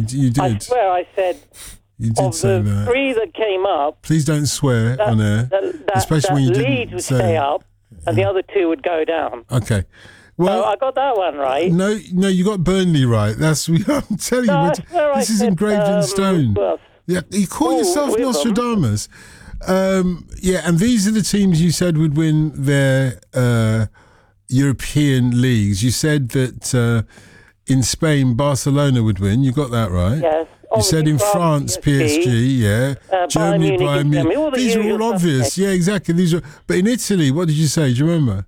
You did. I swear I said... You did say of the that. 3 that came up... Please don't swear on air. Especially when you didn't Leeds would say stay up and the other 2 would go down. Okay. Well, so I got that one right. No, you got Burnley right. I'm telling you, this is engraved in stone. Yeah, you call yourself Nostradamus. And these are the teams you said would win their European leagues. You said that in Spain, Barcelona would win. You got that right. Yes. You said in France, PSG, Germany, Bayern Munich. These are all obvious. Yeah, exactly. But in Italy, what did you say? Do you remember?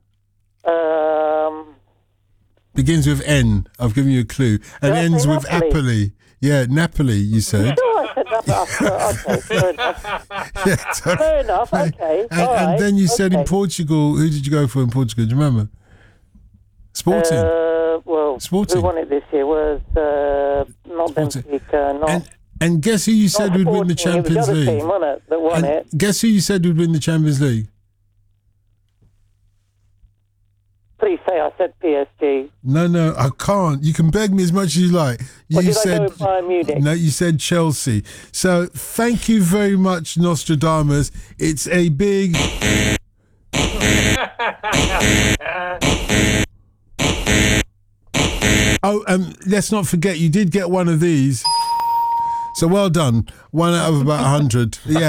Begins with N. I've given you a clue. And ends with Napoli. Yeah, Napoli, you said. Sure, I said Napoli. Okay, fair enough. Fair enough, okay. And then you said in Portugal, who did you go for in Portugal? Do you remember? Sporting. Sporting. Who won it this year was not Benfica, And guess who you said would win the Champions League? Team, wasn't it, that won it? Guess who you said would win the Champions League? Please say I said PSG. No, I can't. You can beg me as much as you like. Did I go with Bayern Munich? No, you said Chelsea. So thank you very much, Nostradamus. It's a big... Oh, let's not forget, you did get one of these. So well done. 1 out of about 100. Yeah.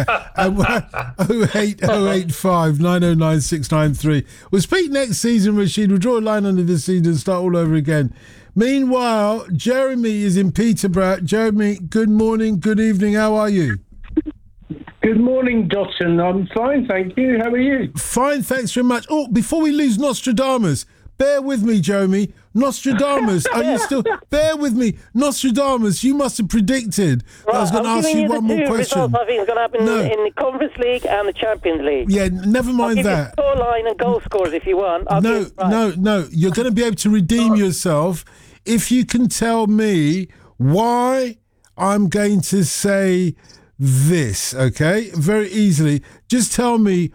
08085 909 693. We'll speak next season, Rashid. We'll draw a line under this season and start all over again. Meanwhile, Jeremy is in Peterborough. Jeremy, good morning, good evening. How are you? Good morning, Dotson. I'm fine, thank you. How are you? Fine, thanks very much. Oh, before we lose Nostradamus, bear with me, Jeremy. Nostradamus, are you still... Bear with me. Nostradamus, you must have predicted that I was going to ask you one more question. Results I think is going to happen in the Conference League and the Champions League. Yeah, never mind that. I'll give you scoreline and goal scores if you want. No. You're going to be able to redeem yourself if you can tell me why I'm going to say this, okay? Very easily. Just tell me